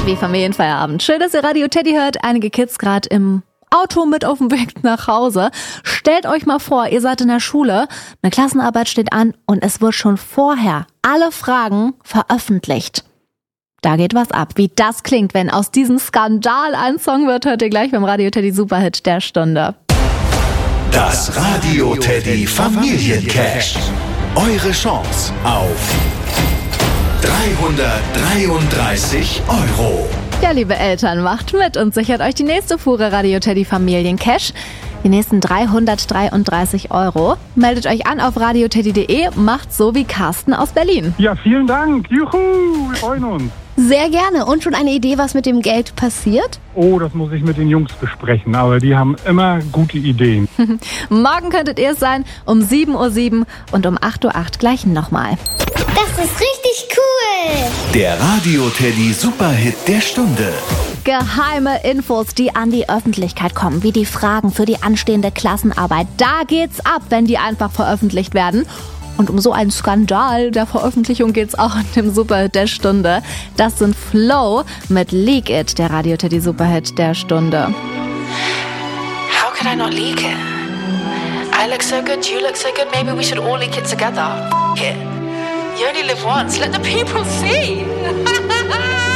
wie Familienfeierabend. Schön, dass ihr Radio Teddy hört. Einige Kids gerade im Auto mit auf dem Weg nach Hause. Stellt euch mal vor, ihr seid in der Schule, eine Klassenarbeit steht an und es wird schon vorher alle Fragen veröffentlicht. Da geht was ab. Wie das klingt, wenn aus diesem Skandal ein Song wird, hört ihr gleich beim Radio Teddy Superhit der Stunde. Das Radio Teddy Familiencash. Eure Chance auf 333 €. Ja, liebe Eltern, macht mit und sichert euch die nächste Fuhre Radio Teddy Familiencash. Die nächsten 333 €. Meldet euch an auf radioteddy.de, macht so wie Carsten aus Berlin. Ja, vielen Dank. Juhu, wir freuen uns. Sehr gerne. Und schon eine Idee, was mit dem Geld passiert? Oh, das muss ich mit den Jungs besprechen, aber die haben immer gute Ideen. Morgen könntet ihr es sein, um 7:07 Uhr und um 8:08 Uhr gleich nochmal. Das ist richtig cool. Der Radio Teddy Superhit der Stunde. Geheime Infos, die an die Öffentlichkeit kommen, wie die Fragen für die anstehende Klassenarbeit. Da geht's ab, wenn die einfach veröffentlicht werden. Und um so einen Skandal der Veröffentlichung geht's auch in dem Superhit der Stunde. Das sind Flow mit Leak It, der Radio Teddy Superhit der Stunde. How could I not leak it? I look so good, you look so good, maybe we should all leak it together. F*** it. You only live once, let the people see.